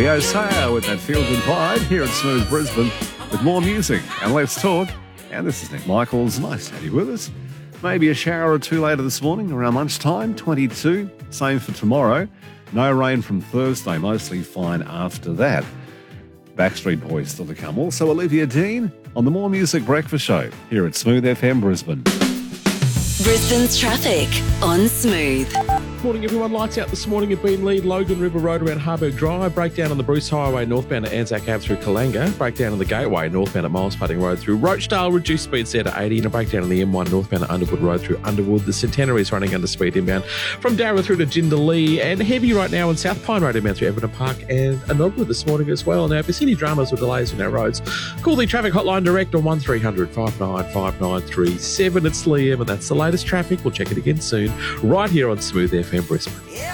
Osaya with that Field and Pride here at Smooth Brisbane with more music and let's talk. And this is Nick Michaels. Nice to have you with us. Maybe a shower or two later this morning around lunchtime, 22. Same for tomorrow. No rain from Thursday, mostly fine after that. Backstreet Boys still to come. Also Olivia Dean on the More Music Breakfast Show here at Smooth FM Brisbane. Brisbane's traffic on Smooth. Morning everyone, lights out this morning at Beenleigh, Logan River Road around Harburg Drive, breakdown on the Bruce Highway northbound at Anzac Ave through Kalanga, breakdown on the Gateway northbound at Miles Pudding Road through Rochdale, reduced speeds there to 80, and a breakdown on the M1 northbound at Underwood Road through Underwood. The Centenary is running under speed inbound from Darra through to Jindalee, and heavy right now on South Pine Road inbound through Everton Park and Anogwood this morning as well. Now, if there's any dramas or delays on our roads, call the traffic hotline direct on 1300 595937. It's Liam, and that's the latest traffic. We'll check it again soon, right here on Smooth FM Brisbane.